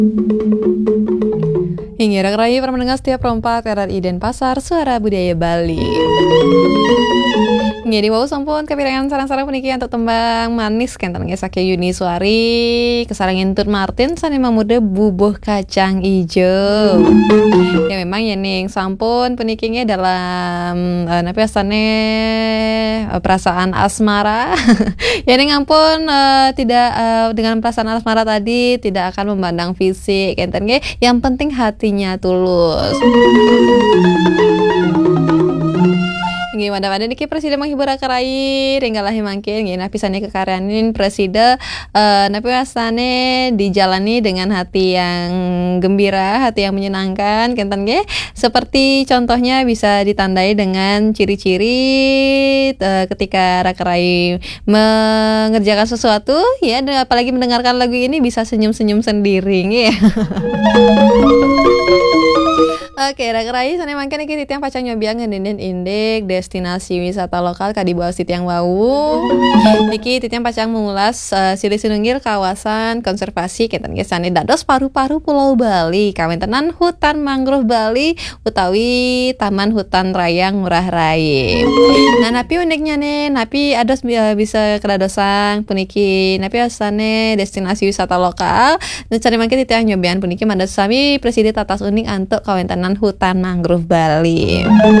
Hingga rayu para mendengar setiap rompat RRI Denpasar Suara Budaya Bali. Jadi wau sampun kepirangan sarang-sarang puniki untuk tembang manis kenten Sakya Yuni Suari kesarangin Tut Martin sanema muda bubuh kacang ijo. Ya memang ya ning sampun punikinya dalam napa asane perasaan asmara. Ya ning ampun tidak dengan perasaan asmara tadi tidak akan memandang fisik kenten nggih, yang penting hatinya tulus. Gimana niki presiden menghibur akarai tinggal lah mangkin gini napisane kekaryanin presiden napi asane dijalani dengan hati yang gembira, hati yang menyenangkan kenten ge seperti contohnya bisa ditandai dengan ciri-ciri ketika rakarai mengerjakan sesuatu ya, dan apalagi mendengarkan lagu ini bisa senyum-senyum sendiri ya. Oke, rakarai sana mangkin iki titiang pacang nyobiang ngenden indek destinasi wisata lokal ka di bawah Sitiang Wau. Iki titiang pacang mengulas silih sinunggil kawasan konservasi kenten ge sane dados paru-paru Pulau Bali, kawentenan hutan mangrove Bali utawi Taman Hutan Raya Ngurah Rai. Nah, napi uniknya nih, napi ados bisa kedadosan puniki napi asane destinasi wisata lokal. Dan sana mangkin titiang nyobian puniki mandat sami presiden tatas unik antuk kawentenan hutan mangrove Bali.